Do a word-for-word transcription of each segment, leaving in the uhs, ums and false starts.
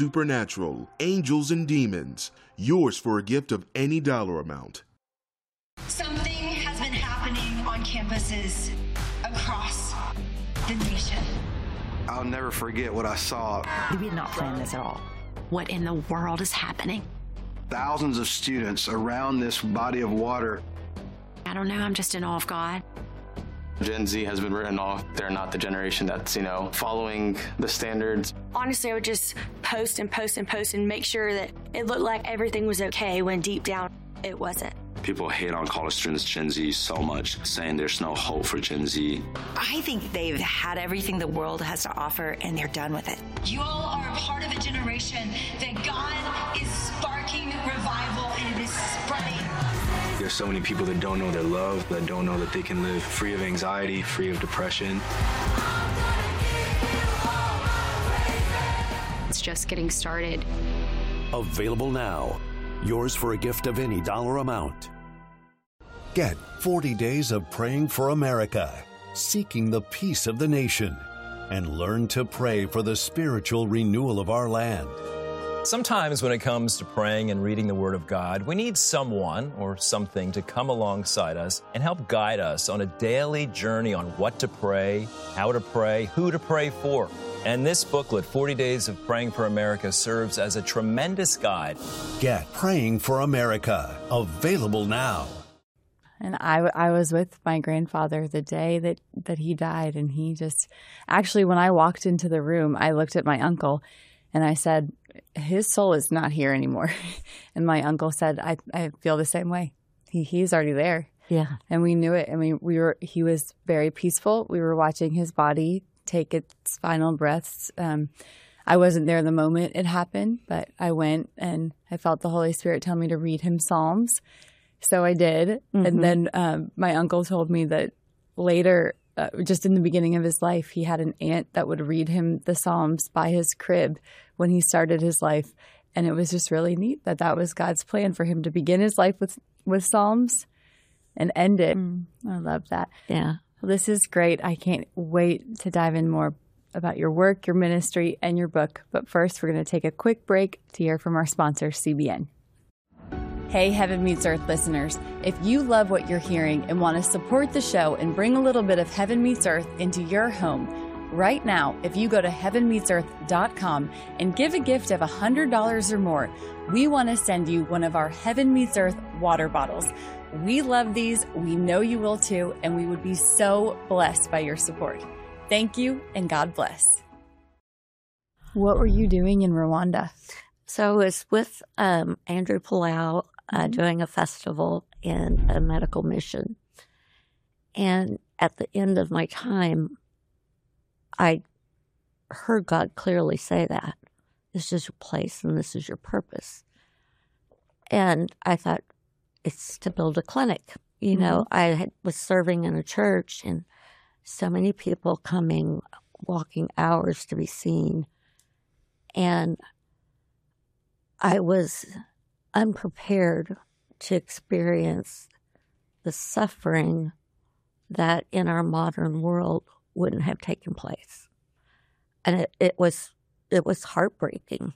Supernatural, Angels and Demons, yours for a gift of any dollar amount. Something has been happening on campuses across the nation. I'll never forget what I saw. We did not plan this at all. What in the world is happening? Thousands of students around this body of water. I don't know, I'm just in awe of God. Gen Z has been written off. They're not the generation that's, you know, following the standards. Honestly, I would just post and post and post and make sure that it looked like everything was okay when deep down it wasn't. People hate on college students, Gen Z, so much, saying there's no hope for Gen Z. I think they've had everything the world has to offer, and they're done with it. You all are a part of a generation that God is sparking revival, and it is spreading. There's so many people that don't know their love, that don't know that they can live free of anxiety, free of depression. It's just getting started. Available now. Yours for a gift of any dollar amount. Get forty days of praying for America, seeking the peace of the nation, and learn to pray for the spiritual renewal of our land. Sometimes when it comes to praying and reading the Word of God, we need someone or something to come alongside us and help guide us on a daily journey on what to pray, how to pray, who to pray for. And this booklet, forty days of Praying for America, serves as a tremendous guide. Get Praying for America, available now. And I, I was with my grandfather the day that, that he died, and he just, actually when I walked into the room, I looked at my uncle and I said, his soul is not here anymore. And my uncle said, I, I feel the same way. He He's already there. Yeah. And we knew it. I mean, we were, he was very peaceful. We were watching his body take its final breaths. Um, I wasn't there the moment it happened, but I went and I felt the Holy Spirit tell me to read him Psalms. So I did. Mm-hmm. And then um, my uncle told me that later, uh, just in the beginning of his life, he had an aunt that would read him the Psalms by his crib when he started his life. And it was just really neat that that was God's plan for him to begin his life with, with Psalms and end it. Mm. I love that. Yeah. Well, this is great. I can't wait to dive in more about your work, your ministry, and your book. But first, we're going to take a quick break to hear from our sponsor, C B N. Hey, Heaven Meets Earth listeners. If you love what you're hearing and want to support the show and bring a little bit of Heaven Meets Earth into your home, right now, if you go to heaven meets earth dot com and give a gift of one hundred dollars or more, we want to send you one of our Heaven Meets Earth water bottles. We love these, we know you will too, and we would be so blessed by your support. Thank you, and God bless. What were you doing in Rwanda? So I was with um, Andrew Palau uh, mm-hmm. doing a festival in a medical mission. And at the end of my time, I heard God clearly say that. This is your place and this is your purpose. And I thought, it's to build a clinic. You mm-hmm. know, I had, was serving in a church and so many people coming, walking hours to be seen. And I was unprepared to experience the suffering that in our modern world wouldn't have taken place. And it, it was it was heartbreaking.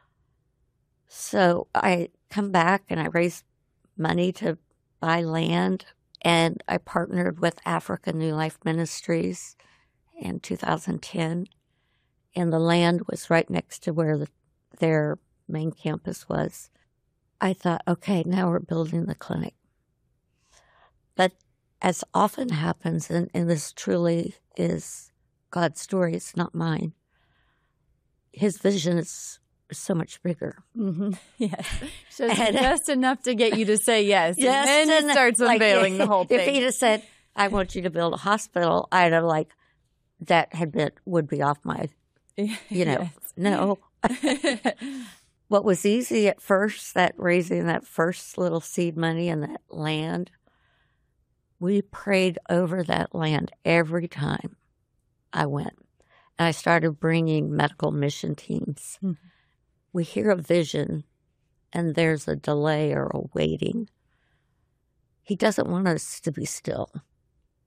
So I come back and I raised money to buy land, and I partnered with Africa New Life Ministries in two thousand ten, and the land was right next to where the, their main campus was. I thought, okay, now we're building the clinic. But as often happens, and, and this truly is God's story, it's not mine, his vision is so much bigger. Mm-hmm. Yes. Just, and, just enough to get you to say yes. Yes, and then he starts unveiling like, the whole thing. If he just said, I want you to build a hospital, I'd have like, that had been, would be off my, you know, yes. no. What was easy at first, that raising that first little seed money and that land, we prayed over that land every time I went. And I started bringing medical mission teams. Mm-hmm. We hear a vision, and there's a delay or a waiting. He doesn't want us to be still.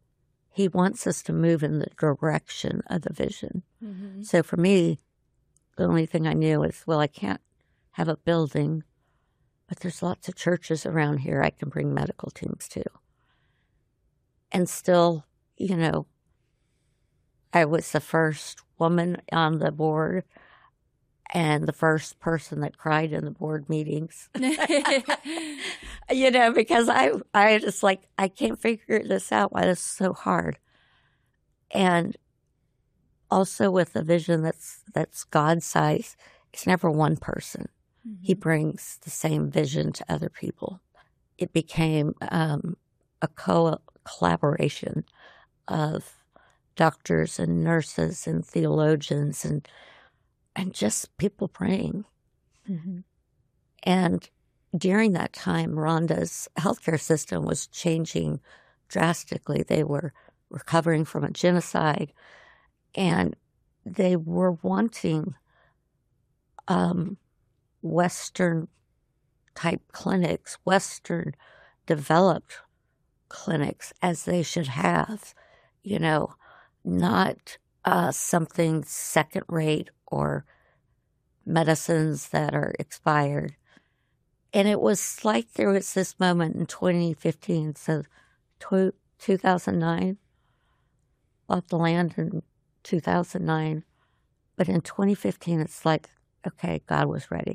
He wants us to move in the direction of the vision. Mm-hmm. So for me, the only thing I knew is, well, I can't have a building, but there's lots of churches around here I can bring medical teams to. And still, you know, I was the first woman on the board and the first person that cried in the board meetings. You know, because I, I just like, I can't figure this out, why this is so hard. And also with a vision that's that's God size, it's never one person. Mm-hmm. He brings the same vision to other people. It became um, a co collaboration of doctors and nurses and theologians and and just people praying. Mm-hmm. And during that time, Rwanda's healthcare system was changing drastically. They were recovering from a genocide, and they were wanting um, Western type clinics, Western developed clinics, as they should have, you know, not uh, something second rate or medicines that are expired. And it was like there was this moment in twenty fifteen, so two thousand nine, bought the land in two thousand nine, but in twenty fifteen, it's like, okay, God was ready.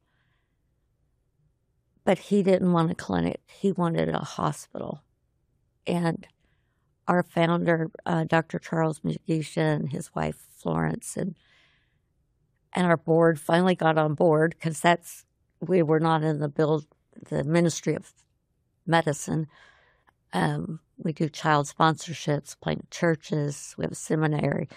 But he didn't want a clinic. He wanted a hospital. And our founder, uh, Doctor Charles Mugisha, and his wife, Florence, and and our board finally got on board, because that's, we were not in the build, the Ministry of Medicine. Um, we do child sponsorships, plant churches, we have a seminary.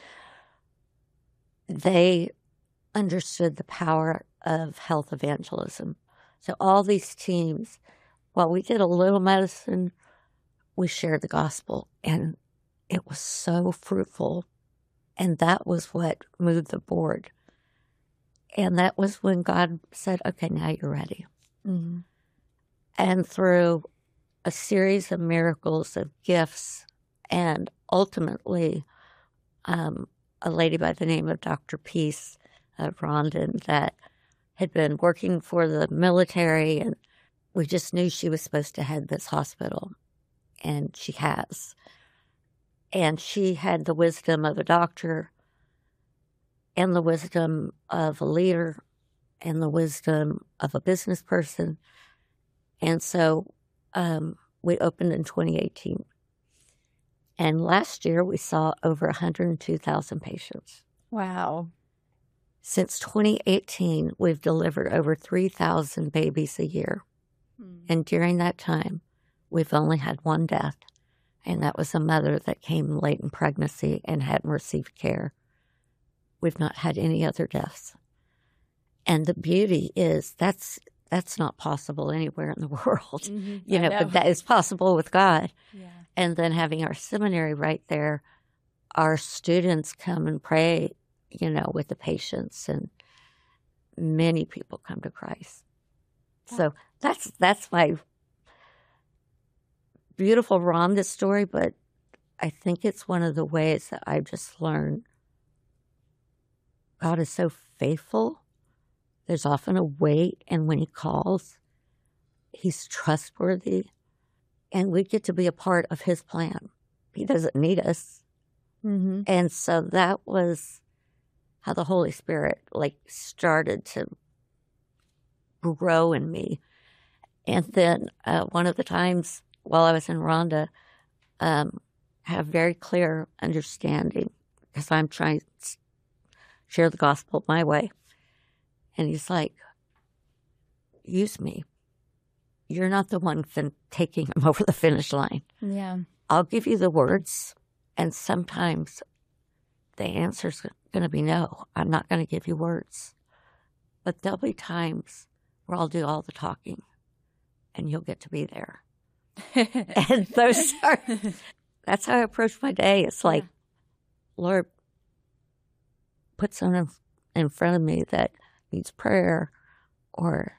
They understood the power of health evangelism. So all these teams, while we did a little medicine, we shared the gospel, and it was so fruitful. And that was what moved the board. And that was when God said, okay, now you're ready. Mm-hmm. And through a series of miracles, of gifts, and ultimately um, a lady by the name of Doctor Peace of Rondon that had been working for the military, and we just knew she was supposed to head this hospital, and she has. And she had the wisdom of a doctor, and the wisdom of a leader, and the wisdom of a business person. And so um, we opened in twenty eighteen. And last year we saw over one hundred two thousand patients. Wow. Since twenty eighteen, we've delivered over three thousand babies a year. Hmm. And during that time, we've only had one death, and that was a mother that came late in pregnancy and hadn't received care. We've not had any other deaths. And the beauty is that's that's not possible anywhere in the world. Mm-hmm. You know, know, but that is possible with God. Yeah. And then having our seminary right there, our students come and pray, you know, with the patients, and many people come to Christ. Yeah. So that's that's my beautiful Rhonda story, but I think it's one of the ways that I've just learned God is so faithful. There's often a wait, and when he calls, he's trustworthy, and we get to be a part of his plan. He doesn't need us. Mm-hmm. And so that was how the Holy Spirit like started to grow in me. And then uh, one of the times while I was in Rwanda, um, I have very clear understanding, because I'm trying to share the gospel my way. And he's like, use me. You're not the one fin- taking him over the finish line. Yeah. I'll give you the words, and sometimes the answer's going to be no. I'm not going to give you words. But there'll be times where I'll do all the talking, and you'll get to be there. And those are, that's how I approach my day. It's like, yeah. Lord, put someone in front of me that needs prayer or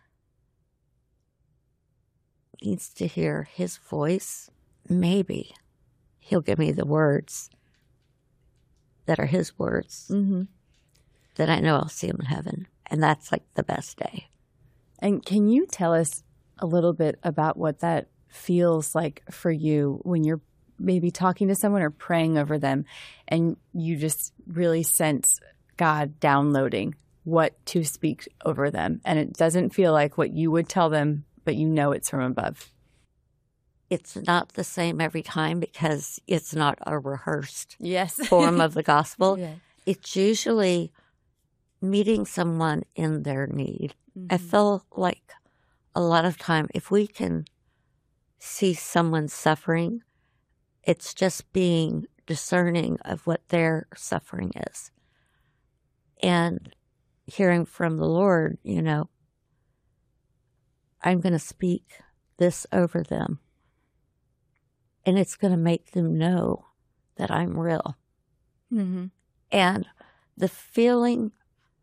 needs to hear his voice. Maybe he'll give me the words that are his words. Mm-hmm. then I know I'll see him in heaven. And that's like the best day. And can you tell us a little bit about what that feels like for you when you're maybe talking to someone or praying over them and you just really sense God downloading what to speak over them, and it doesn't feel like what you would tell them, but you know it's from above? It's not the same every time because it's not a rehearsed yes. form of the gospel. Yes. It's usually meeting someone in their need. Mm-hmm. I feel like a lot of time, if we can see someone suffering, it's just being discerning of what their suffering is. And hearing from the Lord, you know, I'm going to speak this over them. And it's going to make them know that I'm real. Mm-hmm. And the feeling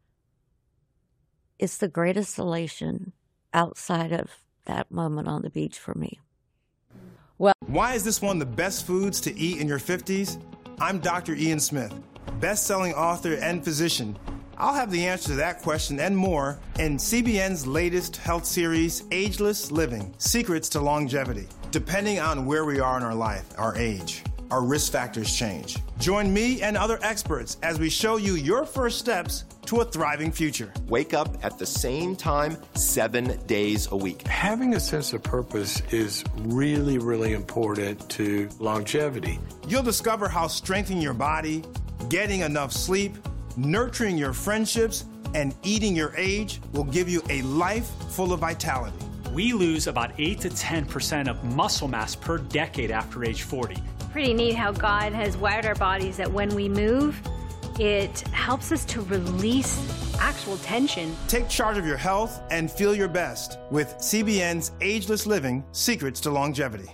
is the greatest elation outside of that moment on the beach for me. Well, why is this one of the best foods to eat in your fifties? I'm Doctor Ian Smith, best-selling author and physician. I'll have the answer to that question and more in C B N's latest health series, Ageless Living, Secrets to Longevity. Depending on where we are in our life, our age, our risk factors change. Join me and other experts as we show you your first steps to a thriving future. Wake up at the same time, seven days a week. Having a sense of purpose is really, really important to longevity. You'll discover how strengthening your body, getting enough sleep, nurturing your friendships, and eating your age will give you a life full of vitality. We lose about eight to ten percent of muscle mass per decade after age forty. Pretty neat how God has wired our bodies that when we move, it helps us to release actual tension. Take charge of your health and feel your best with C B N's Ageless Living, Secrets to Longevity.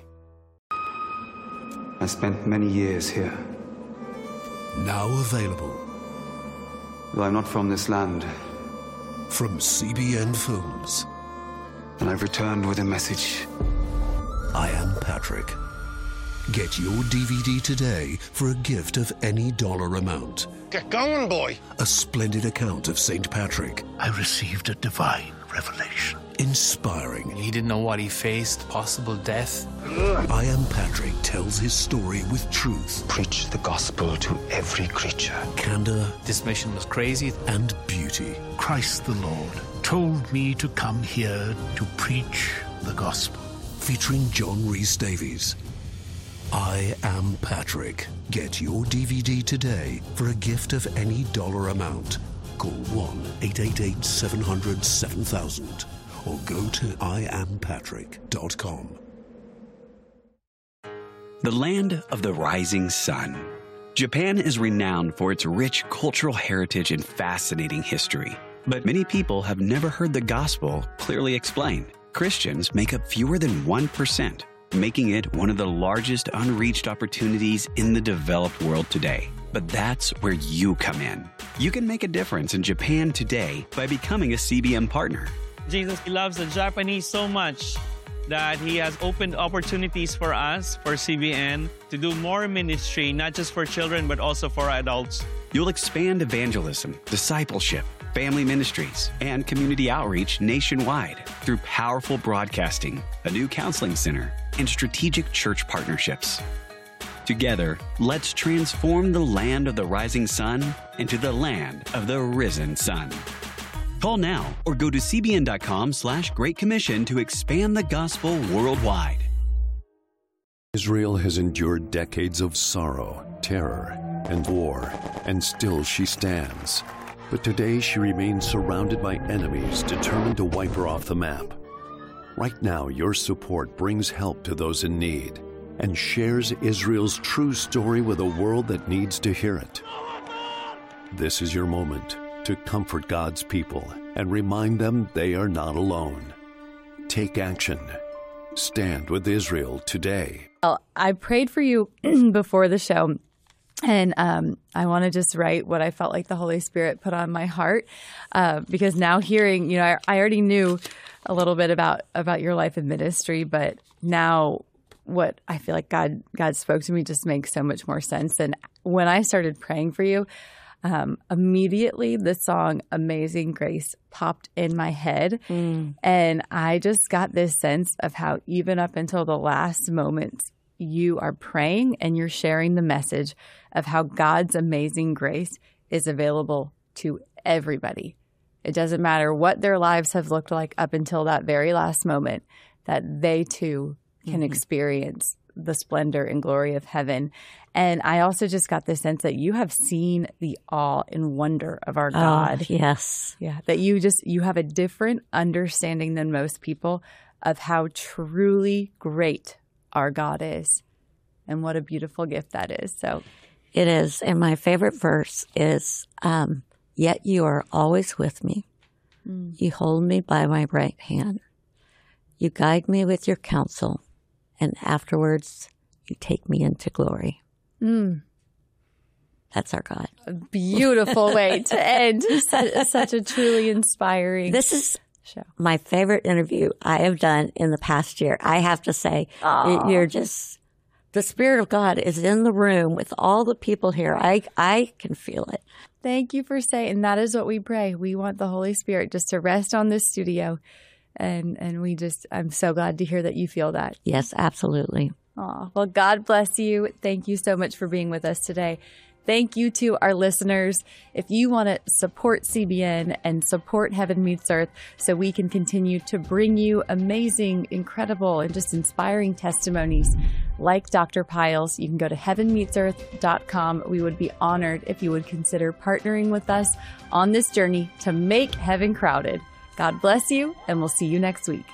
I spent many years here. Now available. Though I'm not from this land. From C B N Films. And I've returned with a message. I Am Patrick. Get your D V D today for a gift of any dollar amount. Get going, boy. A splendid account of Saint Patrick. I received a divine revelation. Inspiring. He didn't know what he faced, possible death. I Am Patrick tells his story with truth. Preach the gospel to every creature. Candor. This mission was crazy. And beauty. Christ the Lord told me to come here to preach the gospel. Featuring John Rhys Davies. I Am Patrick. Get your D V D today for a gift of any dollar amount. Call one eight eight eight, seven hundred, seven thousand or go to I am patrick dot com. The land of the rising sun. Japan is renowned for its rich cultural heritage and fascinating history. But many people have never heard the gospel clearly explained. Christians make up fewer than one percent, making it one of the largest unreached opportunities in the developed world today. But that's where you come in. You can make a difference in Japan today by becoming a C B N partner. Jesus loves the Japanese so much that he has opened opportunities for us, for C B N, to do more ministry, not just for children, but also for adults. You'll expand evangelism, discipleship, family ministries, and community outreach nationwide through powerful broadcasting, a new counseling center, and strategic church partnerships. Together, let's transform the land of the rising sun into the land of the risen sun. Call now or go to cbn.com slash Great Commission to expand the gospel worldwide. Israel has endured decades of sorrow, terror, and war, and still she stands. But today she remains surrounded by enemies determined to wipe her off the map. Right now, your support brings help to those in need and shares Israel's true story with a world that needs to hear it. This is your moment to comfort God's people and remind them they are not alone. Take action. Stand with Israel today. Well, I prayed for you before the show, and um, I want to just write what I felt like the Holy Spirit put on my heart, uh, because now hearing, you know, I, I already knew a little bit about, about your life and ministry, but now what I feel like God God spoke to me just makes so much more sense. And when I started praying for you, um, immediately the song Amazing Grace popped in my head. Mm. And I just got this sense of how even up until the last moments, you are praying and you're sharing the message of how God's amazing grace is available to everybody. It doesn't matter what their lives have looked like up until that very last moment, that they too can mm-hmm. experience the splendor and glory of heaven. And I also just got the sense that you have seen the awe and wonder of our God. Oh, yes. Yeah. That you just, you have a different understanding than most people of how truly great our God is. And what a beautiful gift that is. So it is. And my favorite verse is, um, yet you are always with me. Mm. You hold me by my right hand. You guide me with your counsel. And afterwards, you take me into glory. Mm. That's our God. A beautiful way to end such, such a truly inspiring This is show. My favorite interview I have done in the past year. I have to say, Aww. you're just, the Spirit of God is in the room with all the people here. I, I can feel it. Thank you for saying, and that is what we pray. We want the Holy Spirit just to rest on this studio. And and we just, I'm so glad to hear that you feel that. Yes, absolutely. Aw, well, God bless you. Thank you so much for being with us today. Thank you to our listeners. If you want to support C B N and support Heaven Meets Earth so we can continue to bring you amazing, incredible, and just inspiring testimonies like Doctor Pyle's, you can go to heaven meets earth dot com. We would be honored if you would consider partnering with us on this journey to make heaven crowded. God bless you, and we'll see you next week.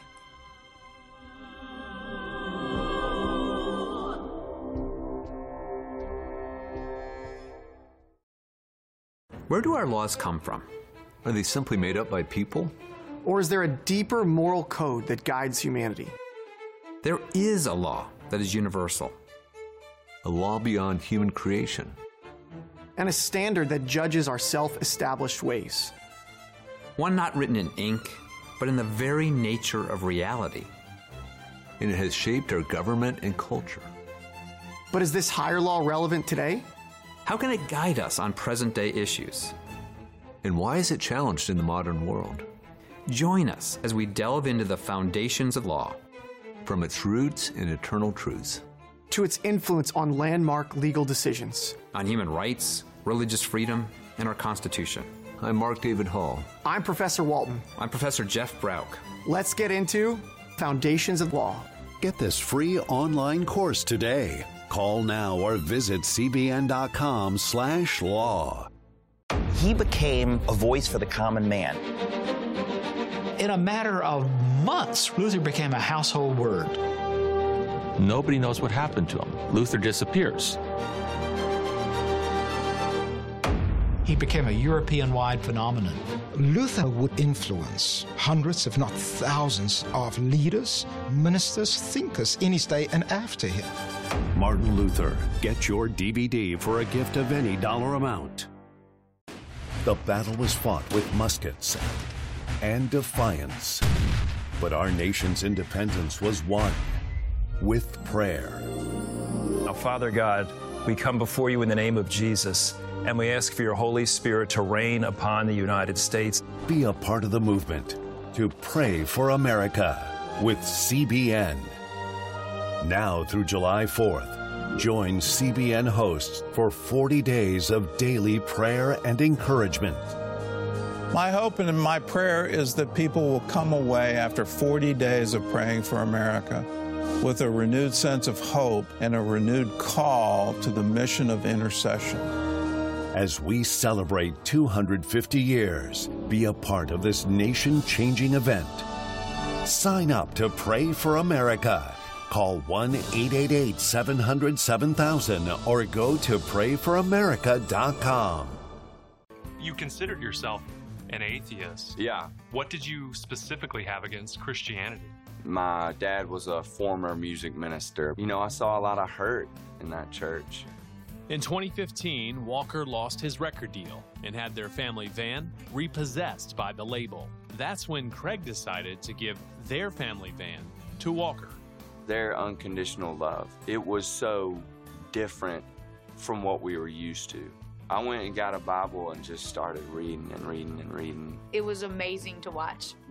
Where do our laws come from? Are they simply made up by people? Or is there a deeper moral code that guides humanity? There is a law that is universal. A law beyond human creation. And a standard that judges our self-established ways. One not written in ink, but in the very nature of reality. And it has shaped our government and culture. But is this higher law relevant today? How can it guide us on present-day issues? And why is it challenged in the modern world? Join us as we delve into the foundations of law. From its roots in eternal truths. To its influence on landmark legal decisions. On human rights, religious freedom, and our Constitution. I'm Mark David Hall. I'm Professor Walton. I'm Professor Jeff Brauch. Let's get into Foundations of Law. Get this free online course today. Call now or visit cbn.com slash law. He became a voice for the common man. In a matter of months, Luther became a household word. Nobody knows what happened to him. Luther disappears. He became a European-wide phenomenon. Luther would influence hundreds, if not thousands, of leaders, ministers, thinkers in his day and after him. Martin Luther. Get your D V D for a gift of any dollar amount. The battle was fought with muskets and defiance. But our nation's independence was won with prayer. Now, Father God, we come before you in the name of Jesus, and we ask for your Holy Spirit to reign upon the United States. Be a part of the movement to pray for America with C B N. Now through July fourth, join C B N hosts for forty days of daily prayer and encouragement. My hope and my prayer is that people will come away after forty days of praying for America with a renewed sense of hope and a renewed call to the mission of intercession. As we celebrate two hundred fifty years, be a part of this nation-changing event. Sign up to Pray for America. Call one eight eight eight, seven hundred, seven thousand or go to pray for america dot com. You considered yourself an atheist. Yeah. What did you specifically have against Christianity? My dad was a former music minister. You know, I saw a lot of hurt in that church. In twenty fifteen, Walker lost his record deal and had their family van repossessed by the label. That's when Craig decided to give their family van to Walker. Their unconditional love, it was so different from what we were used to. I went and got a Bible and just started reading and reading and reading. It was amazing to watch.